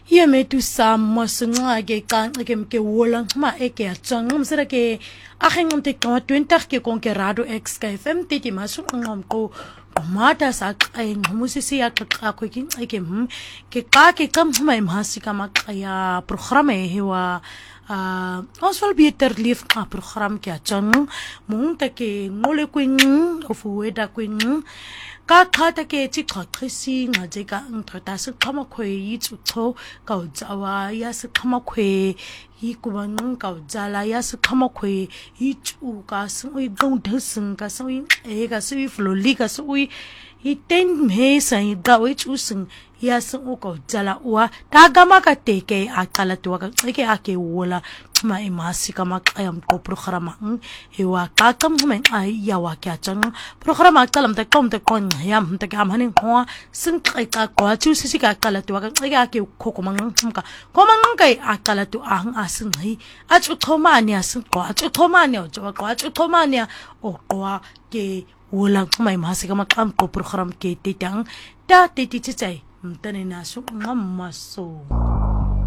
Yemetu sam masunga ke kan ke wolang ma eke atang msera ke akheng mte ka 20 ke konkerado x ka fm titi masu ngom ko mata sa kai musisi ya ka ko kin ke ka ke kam mai mhasi ka makaya programe hewa oswal beter lief ka program ke atang mung ta ke ngole kuin of weda kuin ka khata ke chi khakhrisi nga je ka ngthota se khama khoi yi chu tho ka jawa ya se khama khoi yi kuban ka jala ya se khama khoi yi chu ka se oi gong dhsung ka se oi e ka se floli ka se oi yi ten me sai da oi chu sung ya se o ka jala wa ta gama ka te ke akala tu ka ke ake wola ma imasi ka makayam ko programa hewa ka kam men ai ya wa kya chang programa kalam ta kom ta kon yam ta kam hanin ho sing kai ka ko chu si ka kala tu ka ke ko ko mang ka ko mang kai akala tu ang asing hi a chu thoma nya sing ko a chu thoma nya jo ko a chu thoma nya o ko ke wola mai imasi ka makam ko program ke te tang ta te ti chai mtane na su ngam maso